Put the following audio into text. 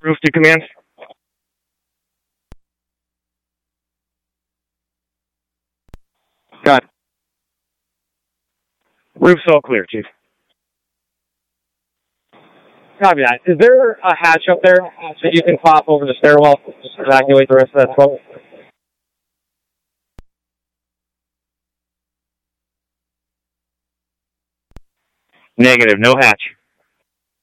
Roof to command. Got it. Roof's all clear, Chief. Copy that. Is there a hatch up there that you can pop over the stairwell just to evacuate the rest of that smoke? Negative, no hatch.